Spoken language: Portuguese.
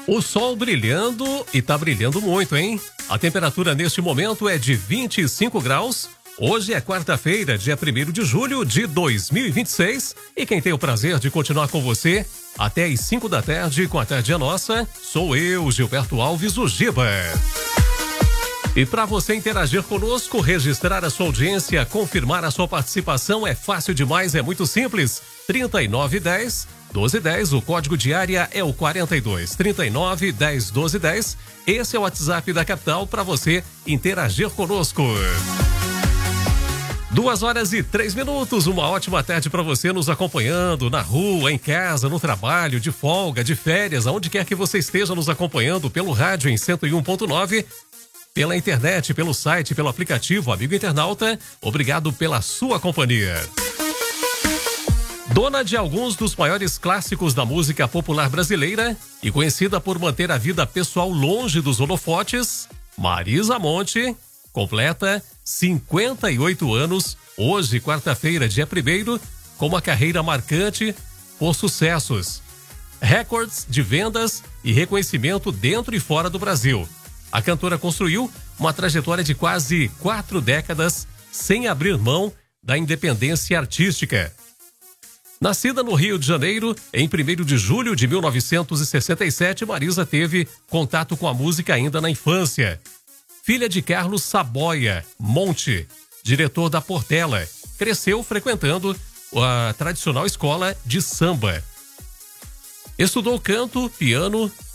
O sol brilhando e tá brilhando muito, hein? A temperatura neste momento é de 25 graus. Hoje é quarta-feira, dia 1º de julho de 2026. E quem tem o prazer de continuar com você até às 5 da tarde com a Tarde é Nossa, sou eu, Gilberto Alves, o Giba. E para você interagir conosco, registrar a sua audiência, confirmar a sua participação é fácil demais, é muito simples. 3910-1210, o código de área é o 42. 3910-1210, esse é o WhatsApp da capital para você interagir conosco. 2h03, uma ótima tarde para você nos acompanhando na rua, em casa, no trabalho, de folga, de férias, aonde quer que você esteja nos acompanhando pelo rádio em 101.9. Pela internet, pelo site, pelo aplicativo, amigo internauta, obrigado pela sua companhia. Dona de alguns dos maiores clássicos da música popular brasileira e conhecida por manter a vida pessoal longe dos holofotes, Marisa Monte completa 58 anos, hoje, quarta-feira, dia 1º, com uma carreira marcante por sucessos, recordes de vendas e reconhecimento dentro e fora do Brasil. A cantora construiu uma trajetória de quase 4 décadas sem abrir mão da independência artística. Nascida no Rio de Janeiro, em 1º de julho de 1967, Marisa teve contato com a música ainda na infância. Filha de Carlos Saboia Monte, diretor da Portela, cresceu frequentando a tradicional escola de samba. Estudou canto, piano